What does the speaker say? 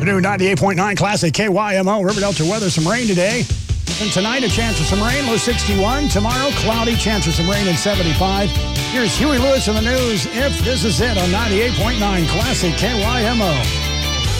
The new 98.9 Classic KYMO Riverdale to weather. Some rain today. And tonight, a chance of some rain, low 61. Tomorrow, cloudy, chance of some rain at 75. Here's Huey Lewis in the news. If this is it on 98.9 Classic KYMO.